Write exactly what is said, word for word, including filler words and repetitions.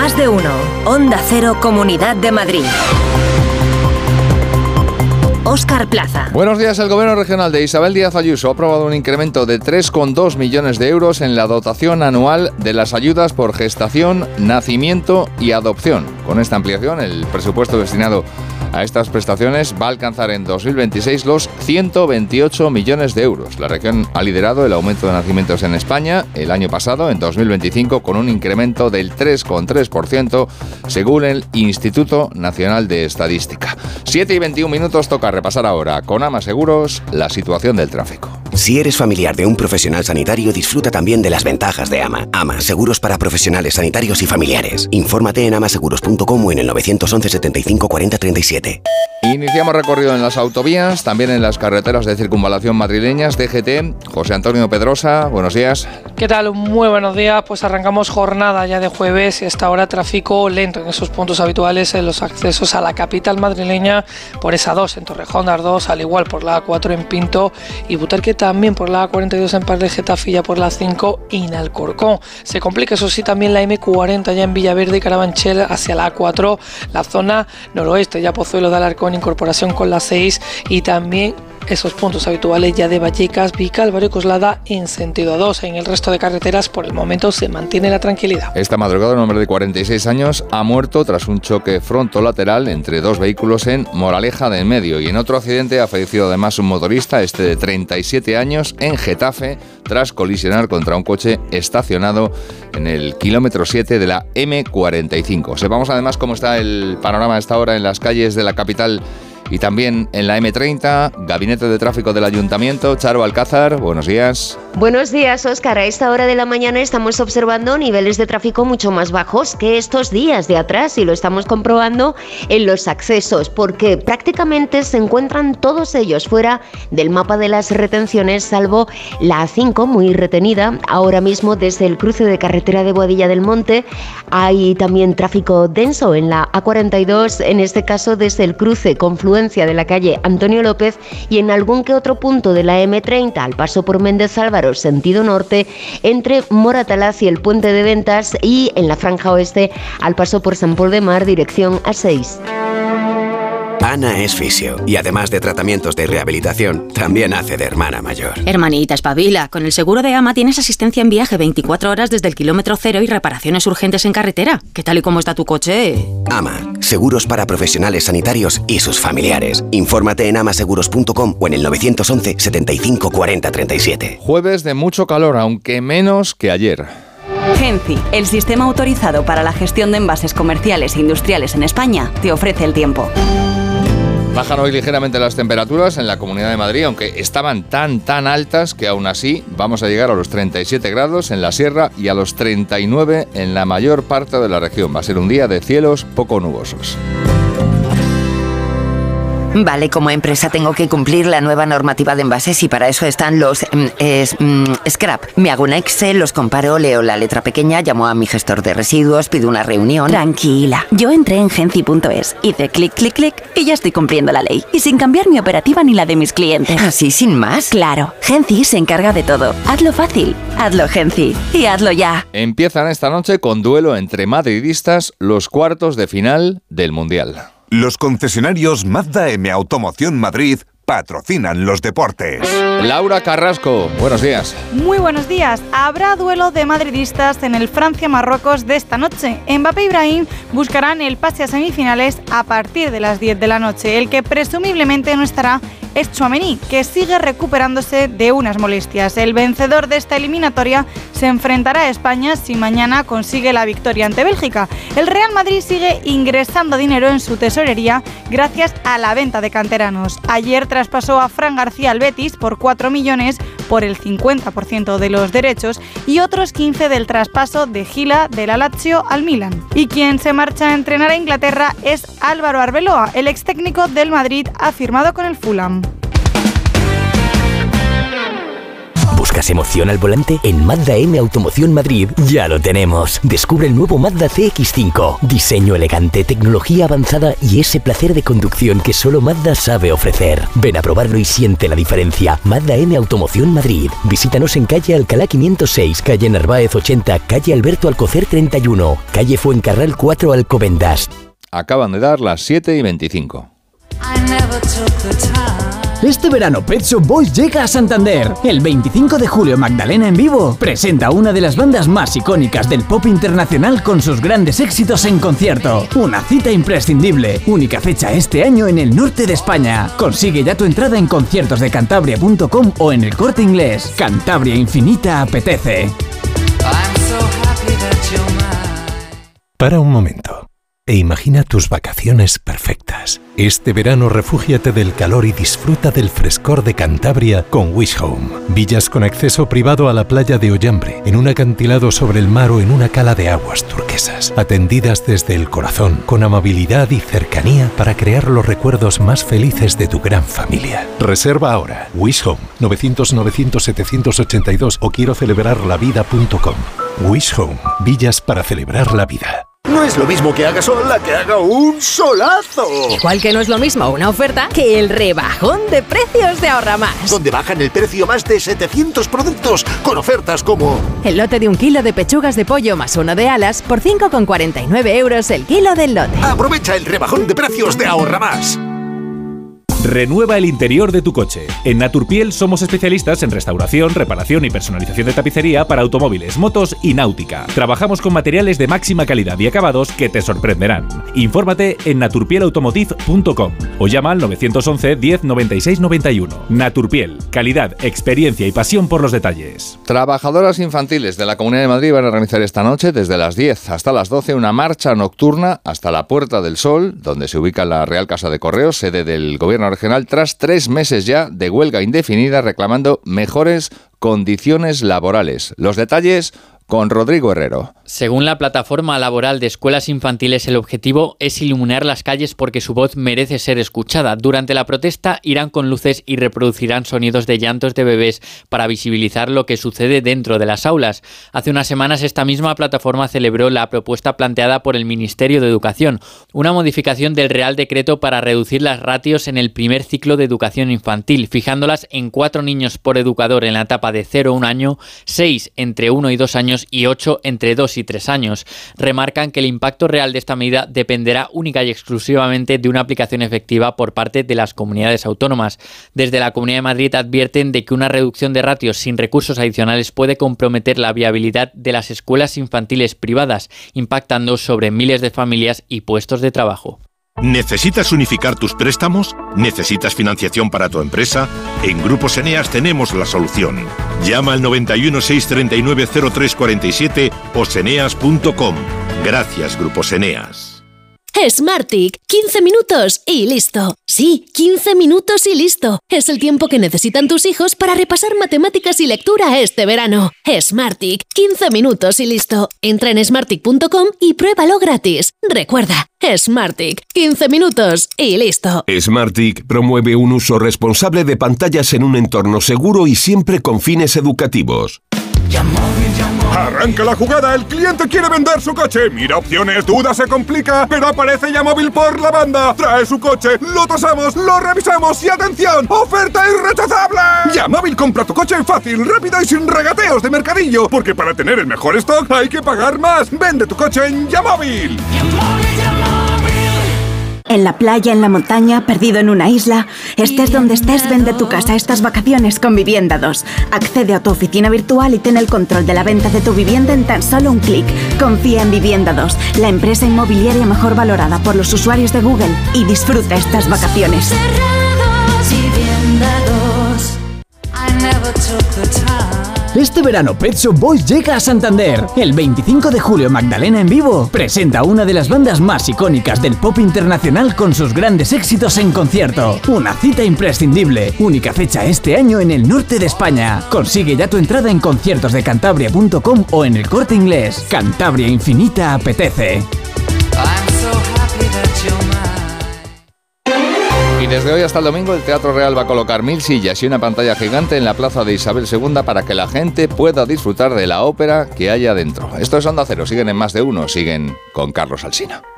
Más de uno. Onda Cero, Comunidad de Madrid. Óscar Plaza. Buenos días. El Gobierno regional de Isabel Díaz Ayuso ha aprobado un incremento de tres coma dos millones de euros en la dotación anual de las ayudas por gestación, nacimiento y adopción. Con esta ampliación, el presupuesto destinado a estas prestaciones va a alcanzar en dos mil veintiséis los ciento veintiocho millones de euros. La región ha liderado el aumento de nacimientos en España el año pasado, en dos mil veinticinco, con un incremento del tres coma tres por ciento, según el Instituto Nacional de Estadística. siete y veintiún minutos, toca repasar ahora con Ama Seguros la situación del tráfico. Si eres familiar de un profesional sanitario, disfruta también de las ventajas de Ama. Ama, seguros para profesionales sanitarios y familiares. Infórmate en amaseguros punto com o en el nueve once setenta y cinco cuarenta treinta y siete. Iniciamos recorrido en las autovías, también en las carreteras de circunvalación madrileñas. D G T, José Antonio Pedrosa, buenos días. ¿Qué tal? Muy buenos días. Pues arrancamos jornada ya de jueves y hasta ahora tráfico lento en esos puntos habituales en los accesos a la capital madrileña por esa dos en Torrejón de Ardoz, al igual por la A cuatro en Pinto y Butarque, también por la A cuarenta y dos en Par de Getafe, ya por la cinco en Alcorcón. Se complica eso sí también la M cuarenta ya en Villaverde y Carabanchel hacia la A cuatro, la zona noroeste, ya Pozuelo de Alarcón, incorporación con la seis y también esos puntos habituales ya de Vallecas, Vica, Álvaro y Coslada en sentido dos. En el resto de carreteras por el momento se mantiene la tranquilidad. Esta madrugada un hombre de cuarenta y seis años ha muerto tras un choque frontolateral entre dos vehículos en Moraleja del Medio, y en otro accidente ha fallecido además un motorista, este de treinta y siete años, en Getafe, tras colisionar contra un coche estacionado en el kilómetro siete de la M cuarenta y cinco. Sepamos además cómo está el panorama a esta hora en las calles de la capital y también en la M treinta. Gabinete de Tráfico del Ayuntamiento, Charo Alcázar, buenos días. Buenos días, Óscar. A esta hora de la mañana estamos observando niveles de tráfico mucho más bajos que estos días de atrás, y lo estamos comprobando en los accesos, porque prácticamente se encuentran todos ellos fuera del mapa de las retenciones, salvo la A cinco, muy retenida. Ahora mismo desde el cruce de carretera de Boadilla del Monte hay también tráfico denso en la A cuarenta y dos, en este caso desde el cruce confluencia de la calle Antonio López, y en algún que otro punto de la M treinta al paso por Méndez Álvaro sentido norte, entre Moratalaz y el Puente de Ventas, y en la franja oeste al paso por San Pol de Mar dirección A seis. Ana es fisio y además de tratamientos de rehabilitación, también hace de hermana mayor. Hermanita, espabila. Con el seguro de Ama tienes asistencia en viaje veinticuatro horas desde el kilómetro cero y reparaciones urgentes en carretera. ¿Qué tal y cómo está tu coche? Ama, seguros para profesionales sanitarios y sus familiares. Infórmate en amaseguros punto com o en el nueve once setenta y cinco cuarenta treinta y siete. Jueves de mucho calor, aunque menos que ayer. Genci, el sistema autorizado para la gestión de envases comerciales e industriales en España, te ofrece el tiempo. Bajan hoy ligeramente las temperaturas en la Comunidad de Madrid, aunque estaban tan tan altas que aún así vamos a llegar a los treinta y siete grados en la sierra y a los treinta y nueve en la mayor parte de la región. Va a ser un día de cielos poco nubosos. Vale, como empresa tengo que cumplir la nueva normativa de envases y para eso están los mm, es, mm, scrap. Me hago un Excel, los comparo, leo la letra pequeña, llamo a mi gestor de residuos, pido una reunión. Tranquila, yo entré en genci punto es, hice clic, clic, clic y ya estoy cumpliendo la ley. Y sin cambiar mi operativa ni la de mis clientes. ¿Así sin más? Claro, Genci se encarga de todo. Hazlo fácil, hazlo Genci y hazlo ya. Empiezan esta noche con duelo entre madridistas los cuartos de final del Mundial. Los concesionarios Mazda M Automoción Madrid patrocinan los deportes. Laura Carrasco, buenos días. Muy buenos días. Habrá duelo de madridistas en el Francia-Marruecos de esta noche. Mbappé y Brahim buscarán el pase a semifinales a partir de las diez de la noche. El que presumiblemente no estará es Tchouaméni, que sigue recuperándose de unas molestias. El vencedor de esta eliminatoria se enfrentará a España si mañana consigue la victoria ante Bélgica. El Real Madrid sigue ingresando dinero en su tesorería gracias a la venta de canteranos. Ayer traspasó a Fran García al Betis por cuatro millones por el cincuenta por ciento de los derechos y otros quince del traspaso de Gila de la Lazio al Milan. Y quien se marcha a entrenar a Inglaterra es Álvaro Arbeloa, el ex técnico del Madrid, ha firmado con el Fulham. ¿Buscas emoción al volante? En Mazda M Automoción Madrid ya lo tenemos. Descubre el nuevo Mazda C X cinco. Diseño elegante, tecnología avanzada y ese placer de conducción que solo Mazda sabe ofrecer. Ven a probarlo y siente la diferencia. Mazda M Automoción Madrid. Visítanos en calle Alcalá quinientos seis, calle Narváez ochenta, calle Alberto Alcocer treinta y uno, calle Fuencarral cuatro, Alcobendas. Acaban de dar las siete y veinticinco. Este verano Pet Shop Boys llega a Santander. El veinticinco de julio Magdalena en Vivo presenta una de las bandas más icónicas del pop internacional con sus grandes éxitos en concierto. Una cita imprescindible. Única fecha este año en el norte de España. Consigue ya tu entrada en conciertos de cantabria punto com o en el Corte Inglés. Cantabria Infinita apetece. Para un momento e imagina tus vacaciones perfectas. Este verano refúgiate del calor y disfruta del frescor de Cantabria con Wish Home. Villas con acceso privado a la playa de Ollambre, en un acantilado sobre el mar o en una cala de aguas turquesas. Atendidas desde el corazón, con amabilidad y cercanía para crear los recuerdos más felices de tu gran familia. Reserva ahora. Wish Home, novecientos novecientos setecientos ochenta y dos o quiero celebrar la vida punto com. Wish Home, villas para celebrar la vida. No es lo mismo que haga sol a que haga un solazo. Igual que no es lo mismo una oferta que el rebajón de precios de Ahorra Más. Donde bajan el precio más de setecientos productos con ofertas como... El lote de un kilo de pechugas de pollo más uno de alas por cinco con cuarenta y nueve euros el kilo del lote. Aprovecha el rebajón de precios de Ahorra Más. Renueva el interior de tu coche. En Naturpiel somos especialistas en restauración, reparación y personalización de tapicería para automóviles, motos y náutica. Trabajamos con materiales de máxima calidad y acabados que te sorprenderán. Infórmate en naturpiel automotive punto com o llama al nueve once diez noventa y seis noventa y uno. Naturpiel, calidad, experiencia y pasión por los detalles. Trabajadoras infantiles de la Comunidad de Madrid van a organizar esta noche desde las diez hasta las doce una marcha nocturna hasta la Puerta del Sol, donde se ubica la Real Casa de Correos, sede del Gobierno regional, tras tres meses ya de huelga indefinida reclamando mejores condiciones laborales. Los detalles con Rodrigo Herrero. Según la plataforma laboral de escuelas infantiles, el objetivo es iluminar las calles porque su voz merece ser escuchada. Durante la protesta irán con luces y reproducirán sonidos de llantos de bebés para visibilizar lo que sucede dentro de las aulas. Hace unas semanas esta misma plataforma celebró la propuesta planteada por el Ministerio de Educación, una modificación del Real Decreto para reducir las ratios en el primer ciclo de educación infantil, fijándolas en cuatro niños por educador en la etapa de cero a un año, seis entre uno y dos años y ocho entre dos y tres años. Remarcan que el impacto real de esta medida dependerá única y exclusivamente de una aplicación efectiva por parte de las comunidades autónomas. Desde la Comunidad de Madrid advierten de que una reducción de ratios sin recursos adicionales puede comprometer la viabilidad de las escuelas infantiles privadas, impactando sobre miles de familias y puestos de trabajo. ¿Necesitas unificar tus préstamos? ¿Necesitas financiación para tu empresa? En Grupos Eneas tenemos la solución. Llama al noventa y uno, seiscientos treinta y nueve, cero tres cuarenta y siete o seneas punto com. Gracias, Grupos Eneas. Smartick, quince minutos y listo. Sí, quince minutos y listo. Es el tiempo que necesitan tus hijos para repasar matemáticas y lectura este verano. Smartick, quince minutos y listo. Entra en smartick punto com y pruébalo gratis. Recuerda, Smartick, quince minutos y listo. Smartick promueve un uso responsable de pantallas en un entorno seguro y siempre con fines educativos. Arranca la jugada, el cliente quiere vender su coche. Mira opciones, duda, se complica, pero aparece Yamóvil por la banda. Trae su coche, lo tasamos, lo revisamos y ¡atención! ¡Oferta irrechazable! Yamóvil compra tu coche fácil, rápido y sin regateos de mercadillo. Porque para tener el mejor stock hay que pagar más. Vende tu coche en Yamóvil. En la playa, en la montaña, perdido en una isla. Estés donde estés, vende tu casa estas vacaciones con Vivienda dos. Accede a tu oficina virtual y ten el control de la venta de tu vivienda en tan solo un clic. Confía en Vivienda dos, la empresa inmobiliaria mejor valorada por los usuarios de Google. Y disfruta estas vacaciones. Este verano Pet Shop Boys llega a Santander. El veinticinco de julio Magdalena en Vivo presenta una de las bandas más icónicas del pop internacional con sus grandes éxitos en concierto. Una cita imprescindible. Única fecha este año en el norte de España. Consigue ya tu entrada en conciertos de cantabria punto com o en el Corte Inglés. Cantabria Infinita apetece. Y desde hoy hasta el domingo el Teatro Real va a colocar mil sillas y una pantalla gigante en la plaza de Isabel segunda para que la gente pueda disfrutar de la ópera que haya dentro. Esto es Onda Cero, siguen en Más de Uno, siguen con Carlos Alsina.